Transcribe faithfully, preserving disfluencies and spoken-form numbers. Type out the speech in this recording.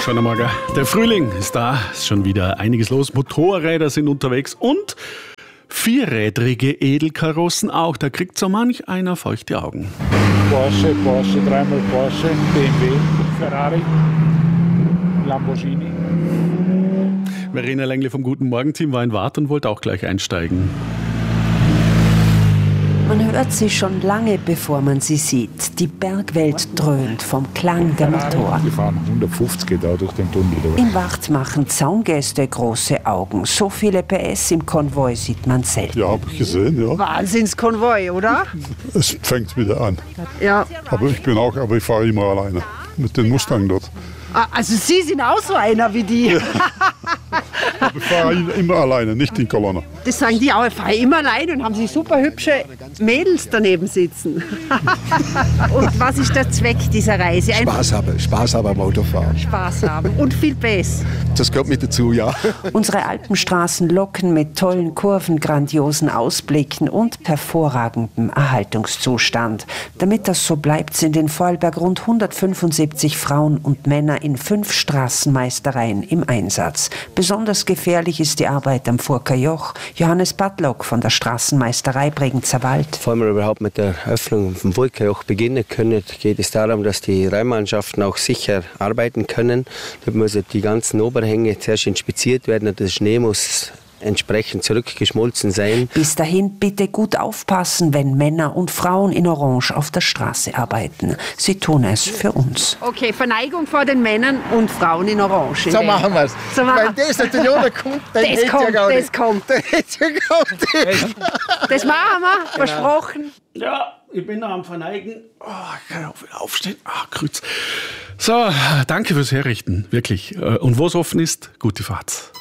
Schönen Morgen. Der Frühling ist da, ist schon wieder einiges los. Motorräder sind unterwegs und vierrädrige Edelkarossen auch. Da kriegt so manch einer feuchte Augen. Porsche, Porsche, dreimal Porsche, B M W, Ferrari, Lamborghini. Verena Lengle vom Guten Morgen-Team war in Wart und wollte auch gleich einsteigen. Man hört sie schon lange, bevor man sie sieht. Die Bergwelt dröhnt vom Klang der Motoren. Wir fahren hundertfünfzig da durch den Tunnel. In Wart machen Zaungäste große Augen. So viele P S im Konvoi sieht man selten. Ja, habe ich gesehen, ja. Wahnsinnskonvoi, oder? Es fängt wieder an. Ja. Aber ich bin auch, aber ich fahre immer alleine mit den Mustang dort. Ah, also Sie sind auch so einer wie die. Ja. Aber ich fahre immer alleine, nicht in Kolonne. Das sagen die auch, ich fahre immer alleine und haben sich super hübsche Mädels daneben sitzen. Und was ist der Zweck dieser Reise? Ein Spaß haben, Spaß haben am Autofahren. Spaß haben und viel Bass. Das gehört mit dazu, ja. Unsere Alpenstraßen locken mit tollen Kurven, grandiosen Ausblicken und hervorragendem Erhaltungszustand. Damit das so bleibt, sind in Vorarlberg rund hundertfünfundsiebzig Frauen und Männer in fünf Straßenmeistereien im Einsatz. Besonders gefährlich ist die Arbeit am Furker Joch. Johannes Badlock von der Straßenmeisterei Bregenzerwald. Bevor wir überhaupt mit der Öffnung vom Furker Joch beginnen können, geht es darum, dass die Rennmannschaften auch sicher arbeiten können. Da müssen die ganzen Oberhänge zuerst inspiziert werden und der Schnee muss entsprechend zurückgeschmolzen sein. Bis dahin bitte gut aufpassen, wenn Männer und Frauen in Orange auf der Straße arbeiten. Sie tun es für uns. Okay, Verneigung vor den Männern und Frauen in Orange. So machen wir es. So machen Wenn das natürlich auch noch kommt, dann das hätte kommt, ja gar das nicht. kommt. Dann hätte ja gar nicht. Das machen wir, versprochen. Ja, ich bin noch am Verneigen. Oh, ich kann auch wieder aufstehen. Ah, Grüß. So, danke fürs Herrichten, wirklich. Und wo es offen ist, gute Fahrt.